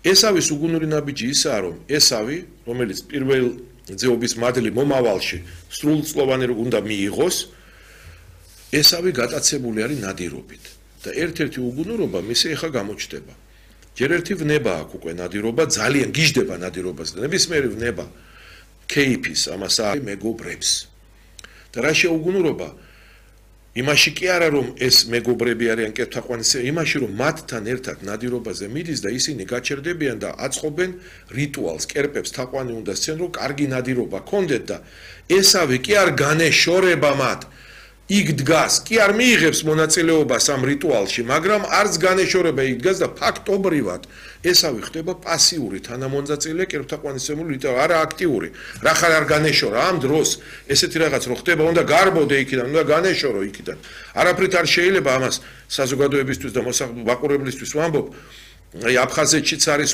ესავის უგუნური ნაბიჯი ისაა, რომ ესავი, რომელიც პირველ ძეობის მადლი მომავალში სრულწლოვანი უნდა მიიღოს, ესავი გატაცებული არის ნადირობით და ერთ-ერთი უგუნურობა მისი ახლა გამოჩნდება. ჯერ ერთი ვნება აქვს უკვე ნადირობა, ძალიან გიждდება ნადირობას და ნებისმიერი ვნება кейფის ამას არის მეგობრებს. და რა შეუგუნურობა? იმაში კი არა რომ ეს მეგობრები არიან კეთთაყვანისე, იმაში რომ მათთან ერთად ნადირობაზე მიდის და ისინი გაჩერდებიან და აწყობენ რიტუალს, კერპებს თაყვანი უნდა სცენ, რომ კარგი ნადირობა კონდეთ და ესავე კი არ განეშორება მათ. იქ დგას, კი არ მიიღებს მონაწილეობას ამ რიტუალში, მაგრამ არც განეშორება იქ დგას და ფაქტობრივად ესავე ხდება პასიური თანამონაწილე კერპთაყვანისმული რიტუალი, არა აქტიური. რახან არ განეშორა ამ დროს ესეთი რაღაც რო ხდება, უნდა გარბოდე იქიდან, უნდა განეშორო იქიდან. არაფრით არ შეიძლება ამას საზოგადოებისთვის და მოსახლეობის ვაყურებლისთვის ვამბობ. აი აფხაზეთშიც არის